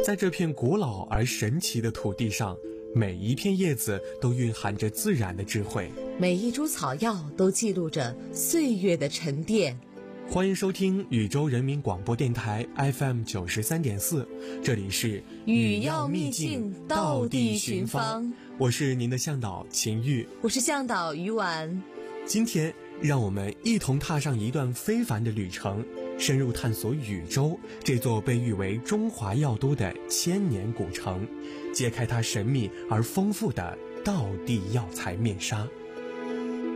在这片古老而神奇的土地上，每一片叶子都蕴含着自然的智慧， 每一株草药都记录着岁月的沉淀。 欢迎收听宇宙人民广播电台 FM 93.4，这里是语要秘境，道地寻芳。 我是您的向导秦玉， 我是向导于婉。 今天让我们一同踏上一段非凡的旅程，深入探索禹州这座被誉为中华药都的千年古城，揭开它神秘而丰富的道地药材面纱。